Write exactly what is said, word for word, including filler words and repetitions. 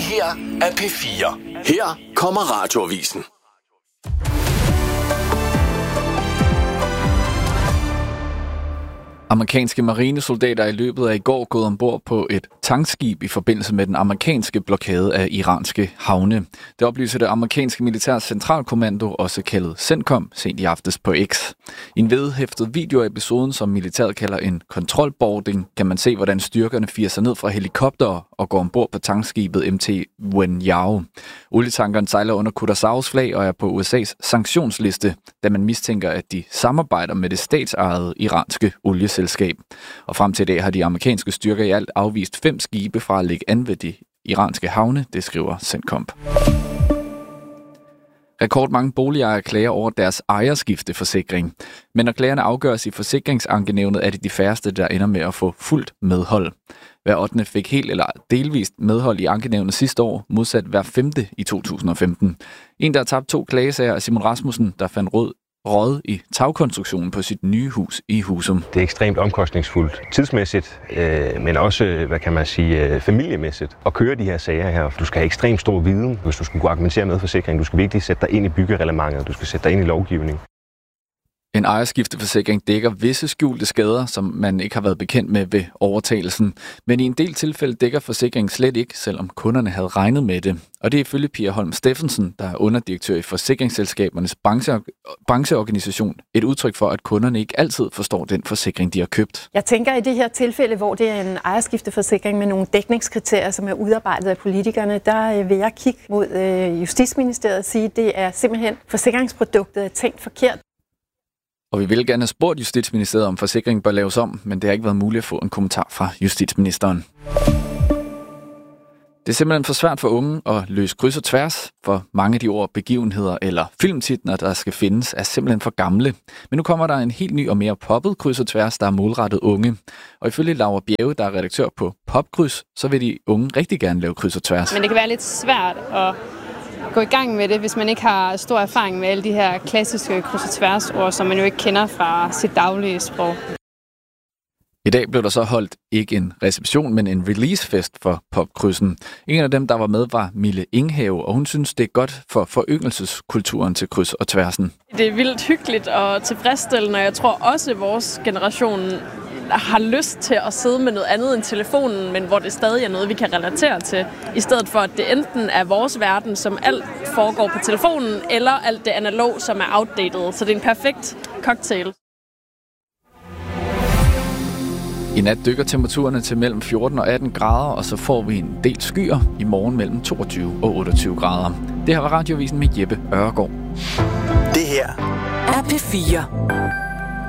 her er P fire. Her kommer Radioavisen. Amerikanske marinesoldater er i løbet af i går gået ombord på et tankskib i forbindelse med den amerikanske blokade af iranske havne. Det oplyser det amerikanske militærs centralkommando, også kaldet CENTCOM, sent i aftes på X. I en vedhæftet video af episoden, som militæret kalder en kontrolboarding, kan man se, hvordan styrkerne firer sig ned fra helikoptere og går ombord på tankskibet M T Wen Yao. Olietankeren sejler under Curaçaos flag og er på U S A's sanktionsliste, da man mistænker, at de samarbejder med det statsejede iranske olieselskab. Og frem til i dag har de amerikanske styrker i alt afvist fem skibe fra at lægge an ved de iranske havne, det skriver CENTCOM. Rekordmange boligejere klager over deres ejerskifteforsikring. Men når klagerne afgøres i forsikringsankenævnet, er det de færreste, der ender med at få fuldt medhold. Hver ottende fik helt eller delvist medhold i ankenævnet sidste år, modsat hver femte i to tusind og femten. En, der har tabt to klagesager, er Simon Rasmussen, der fandt råd råd i tagkonstruktionen på sit nye hus i Husum. Det er ekstremt omkostningsfuldt tidsmæssigt, øh, men også, hvad kan man sige, familiemæssigt at køre de her sager her. Du skal have ekstremt stor viden, hvis du skal kunne argumentere med forsikring. Du skal virkelig sætte dig ind i byggereglementet, du skal sætte dig ind i lovgivning. En ejerskifteforsikring dækker visse skjulte skader, som man ikke har været bekendt med ved overtagelsen. Men i en del tilfælde dækker forsikringen slet ikke, selvom kunderne havde regnet med det. Og det er ifølge Pia Holm Steffensen, der er underdirektør i Forsikringsselskabernes branche- brancheorganisation, et udtryk for, at kunderne ikke altid forstår den forsikring, de har købt. Jeg tænker i det her tilfælde, hvor det er en ejerskifteforsikring med nogle dækningskriterier, som er udarbejdet af politikerne, der vil jeg kigge mod Justitsministeriet og sige, at det er simpelthen forsikringsproduktet er tænkt forkert. Og vi ville gerne have spurgt Justitsministeriet, om forsikringen bør laves om, men det har ikke været muligt at få en kommentar fra justitsministeren. Det er simpelthen for svært for unge at løse kryds og tværs, for mange af de ord, begivenheder eller filmtitler, der skal findes, er simpelthen for gamle. Men nu kommer der en helt ny og mere poppet kryds og tværs, der er målrettet unge. Og ifølge Laura Bjerge, der er redaktør på Popkryds, så vil de unge rigtig gerne lave kryds og tværs. Men det kan være lidt svært at gå i gang med det, hvis man ikke har stor erfaring med alle de her klassiske kryds og tværs-ord, som man jo ikke kender fra sit daglige sprog. I dag blev der så holdt ikke en reception, men en releasefest for Popkrydsen. En af dem, der var med, var Mille Inghave, og hun synes, det er godt for foryngelseskulturen til kryds og tværsen. Det er vildt hyggeligt og tilfredsstillende, og jeg tror også, at vores generation har lyst til at sidde med noget andet end telefonen, men hvor det stadig er noget, vi kan relatere til, i stedet for, at det enten er vores verden, som alt foregår på telefonen, eller alt det analog, som er outdated. Så det er en perfekt cocktail. I nat dykker temperaturerne til mellem fjorten og atten grader, og så får vi en del skyer i morgen mellem toogtyve og otteogtyve grader. Det her var Radioavisen med Jeppe Ørgaard. Det her er P fire.